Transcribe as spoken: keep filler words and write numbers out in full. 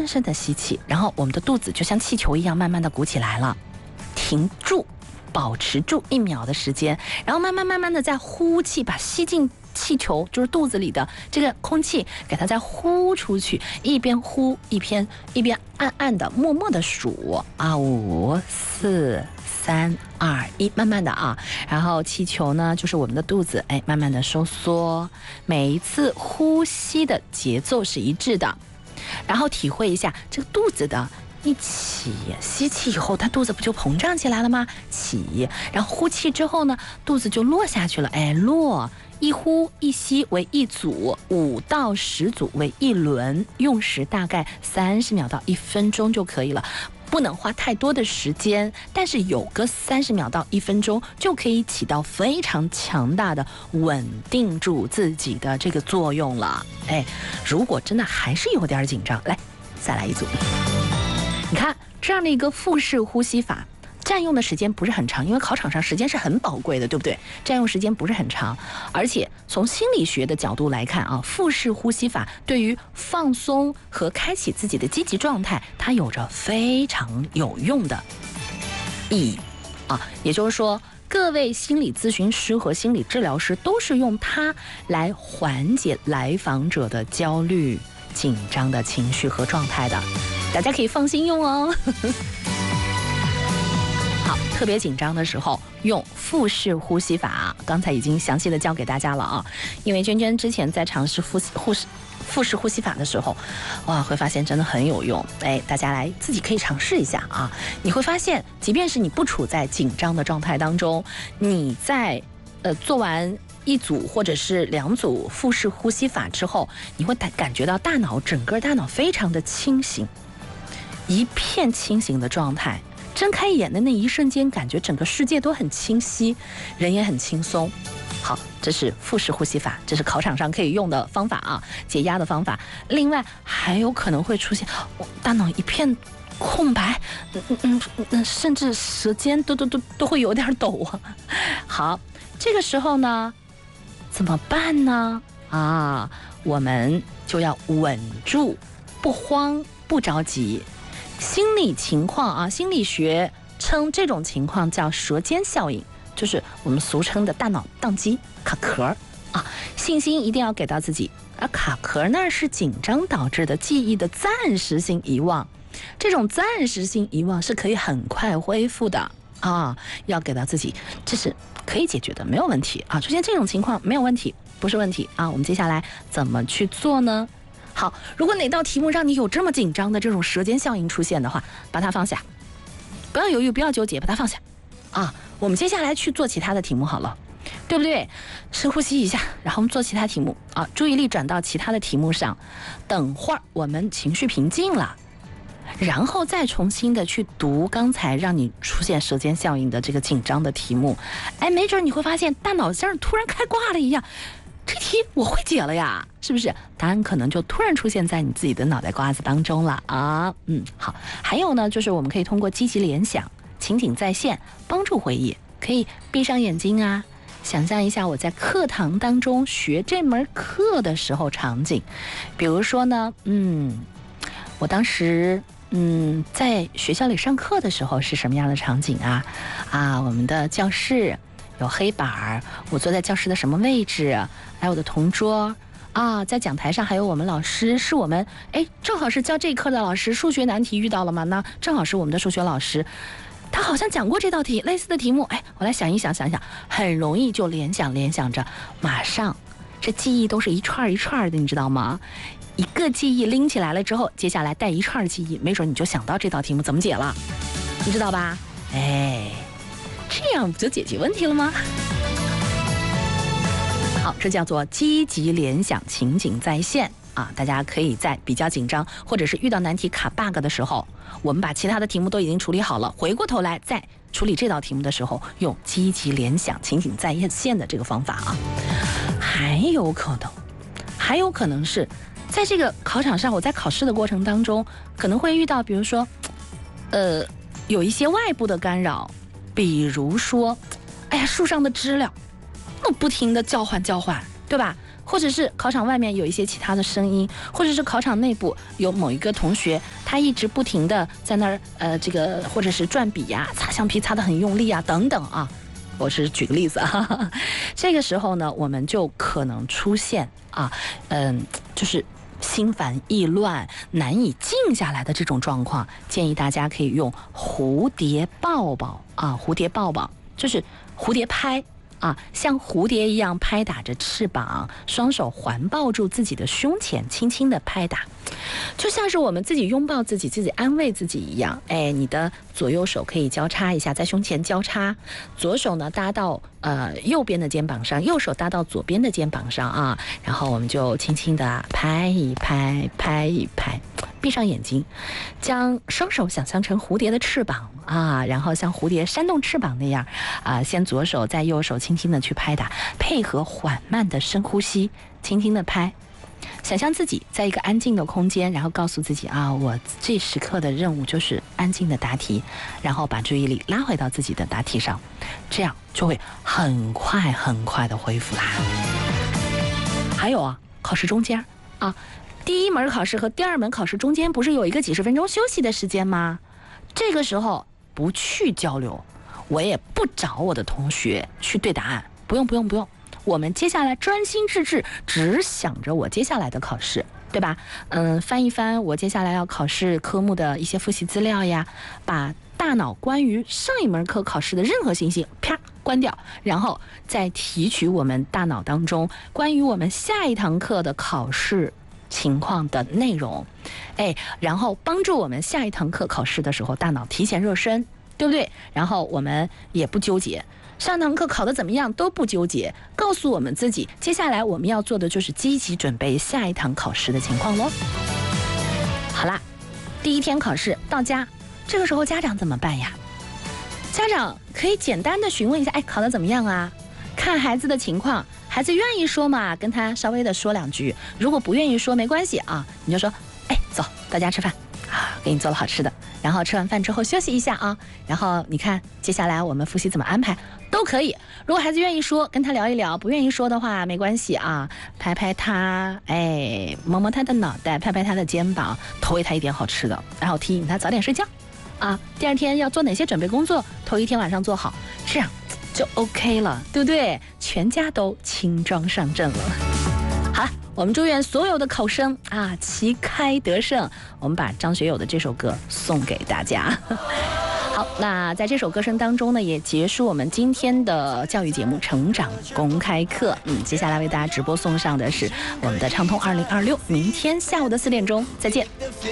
深深的吸气，然后我们的肚子就像气球一样慢慢的鼓起来了，停住，保持住一秒的时间，然后慢慢慢慢的再呼气，把吸进气球，就是肚子里的这个空气，给它再呼出去，一边呼一边一边暗暗的默默的数啊，五四三二一，慢慢的啊，然后气球呢就是我们的肚子，哎，慢慢的收缩，每一次呼吸的节奏是一致的，然后体会一下这个肚子的一起，吸气以后它肚子不就膨胀起来了吗？起，然后呼气之后呢，肚子就落下去了，哎，落。一呼一吸为一组，五到十组为一轮，用时大概三十秒到一分钟就可以了，不能花太多的时间，但是有个三十秒到一分钟就可以起到非常强大的稳定住自己的这个作用了。哎，如果真的还是有点紧张，来，再来一组。你看这样的一个腹式呼吸法。占用的时间不是很长，因为考场上时间是很宝贵的，对不对？占用时间不是很长，而且从心理学的角度来看啊，腹式呼吸法对于放松和开启自己的积极状态，它有着非常有用的意义啊。也就是说，各位心理咨询师和心理治疗师都是用它来缓解来访者的焦虑、紧张的情绪和状态的，大家可以放心用哦。特别紧张的时候用腹式呼吸法，刚才已经详细的教给大家了啊。因为娟娟之前在尝试腹腹式腹式呼吸法的时候，哇，会发现真的很有用。哎，大家来自己可以尝试一下啊。你会发现，即便是你不处在紧张的状态当中，你在呃做完一组或者是两组腹式呼吸法之后，你会感觉到大脑整个大脑非常的清醒，一片清醒的状态。睁开眼的那一瞬间，感觉整个世界都很清晰，人也很轻松。好，这是腹式呼吸法，这是考场上可以用的方法啊，解压的方法。另外还有可能会出现、哦、大脑一片空白，嗯嗯嗯，甚至舌尖都都都都会有点抖啊。好，这个时候呢，怎么办呢？啊，我们就要稳住，不慌不着急。心理情况啊，心理学称这种情况叫舌尖效应，就是我们俗称的大脑宕机、卡壳啊。信心一定要给到自己，而卡壳那是紧张导致的记忆的暂时性遗忘，这种暂时性遗忘是可以很快恢复的啊，要给到自己，这是可以解决的，没有问题啊。出现这种情况没有问题，不是问题啊。我们接下来怎么去做呢？好，如果哪道题目让你有这么紧张的这种舌尖效应出现的话，把它放下，不要犹豫，不要纠结，把它放下啊。我们接下来去做其他的题目好了，对不对？深呼吸一下，然后我们做其他题目啊，注意力转到其他的题目上。等会儿我们情绪平静了，然后再重新的去读刚才让你出现舌尖效应的这个紧张的题目，哎，没准你会发现大脑像突然开挂了一样。这题我会解了呀，是不是？答案可能就突然出现在你自己的脑袋瓜子当中了啊。嗯，好。还有呢，就是我们可以通过积极联想、情景再现帮助回忆。可以闭上眼睛啊，想象一下我在课堂当中学这门课的时候场景。比如说呢，嗯，我当时嗯在学校里上课的时候是什么样的场景啊？啊，我们的教室。有黑板，我坐在教室的什么位置？还有我的同桌啊，在讲台上还有我们老师，是我们哎，正好是教这一课的老师。数学难题遇到了吗？那正好是我们的数学老师，他好像讲过这道题，类似的题目。哎，我来想一想，想一想，很容易就联想联想着，马上这记忆都是一串一串的，你知道吗？一个记忆拎起来了之后，接下来带一串记忆，没准你就想到这道题目怎么解了，你知道吧？哎。这样不就解决问题了吗？好，这叫做积极联想情景再现啊！大家可以在比较紧张或者是遇到难题卡 bug 的时候，我们把其他的题目都已经处理好了，回过头来再处理这道题目的时候，用积极联想情景再现的这个方法啊。还有可能，还有可能是在这个考场上，我在考试的过程当中，可能会遇到，比如说，呃，有一些外部的干扰。比如说，哎呀，树上的知了，那不停的叫唤叫唤，对吧？ 或者是考场外面有一些其他的声音，或者是考场内部有某一个同学他一直不停的在那儿呃这个或者是转笔呀、擦橡皮擦得很用力啊等等啊。我是举个例子啊，这个时候呢，我们就可能出现啊，嗯，就是心烦意乱、难以静下来的这种状况。建议大家可以用蝴蝶抱抱啊，蝴蝶抱抱就是蝴蝶拍啊，像蝴蝶一样拍打着翅膀，双手环抱住自己的胸前，轻轻的拍打。就像是我们自己拥抱自己，自己安慰自己一样。哎，你的左右手可以交叉一下，在胸前交叉，左手呢搭到呃右边的肩膀上，右手搭到左边的肩膀上啊，然后我们就轻轻的拍一拍，拍一拍，闭上眼睛，将双手想象成蝴蝶的翅膀啊，然后像蝴蝶扇动翅膀那样啊，先左手再右手轻轻的去拍打，配合缓慢的深呼吸，轻轻的拍。想象自己在一个安静的空间，然后告诉自己啊，我这时刻的任务就是安静的答题，然后把注意力拉回到自己的答题上，这样就会很快很快的恢复啦。还有啊，考试中间啊，第一门考试和第二门考试中间不是有一个几十分钟休息的时间吗？这个时候不去交流，我也不找我的同学去对答案，不用不用不用。我们接下来专心致志，只想着我接下来的考试，对吧？嗯，翻一翻我接下来要考试科目的一些复习资料呀，把大脑关于上一门课考试的任何信息啪关掉，然后再提取我们大脑当中关于我们下一堂课的考试情况的内容，哎，然后帮助我们下一堂课考试的时候大脑提前热身，对不对？然后我们也不纠结上堂课考得怎么样都不纠结，告诉我们自己，接下来我们要做的就是积极准备下一堂考试的情况咯。好啦，第一天考试到家，这个时候家长怎么办呀？家长可以简单的询问一下，哎，考得怎么样啊？看孩子的情况，孩子愿意说嘛，跟他稍微的说两句；如果不愿意说，没关系啊，你就说，哎，走到家吃饭啊，给你做了好吃的。然后吃完饭之后休息一下啊，然后你看接下来我们复习怎么安排都可以。如果孩子愿意说，跟他聊一聊；不愿意说的话，没关系啊，拍拍他，哎，摸摸他的脑袋，拍拍他的肩膀，投喂他一点好吃的，然后提醒他早点睡觉啊。第二天要做哪些准备工作，头一天晚上做好，这样就 OK 了，对不对？全家都轻装上阵了。好，我们祝愿所有的考生啊旗开得胜。我们把张学友的这首歌送给大家。好，那在这首歌声当中呢，也结束我们今天的教育节目《成长公开课》。嗯，接下来为大家直播送上的是我们的畅通二零二六，明天下午的四点钟再见。